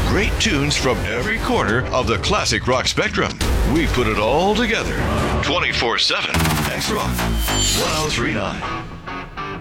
great tunes from every corner of the classic rock spectrum. We put it all together. 24/7 X Rock 1039.